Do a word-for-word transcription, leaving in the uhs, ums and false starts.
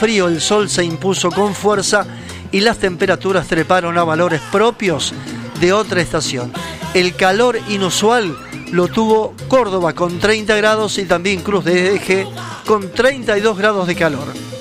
frío, el sol se impuso con fuerza y las temperaturas treparon a valores propios de otra estación. El calor inusual lo tuvo Córdoba con treinta grados y también Cruz de Eje con treinta y dos grados de calor.